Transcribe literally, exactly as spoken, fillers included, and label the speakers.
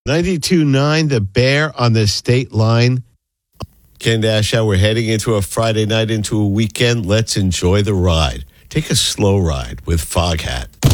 Speaker 1: ninety-two point nine, the Bear on the state line. Ken Dashow, we're heading into a Friday night, into a weekend. Let's enjoy the ride. Take a slow ride with Foghat.